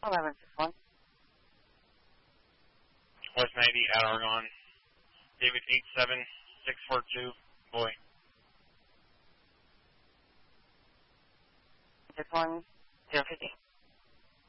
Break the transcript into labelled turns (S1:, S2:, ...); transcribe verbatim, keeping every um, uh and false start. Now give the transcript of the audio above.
S1: eleven six one.
S2: West ninety at Argonne. David eight seven six four two. Boy.
S1: six one zero fifty.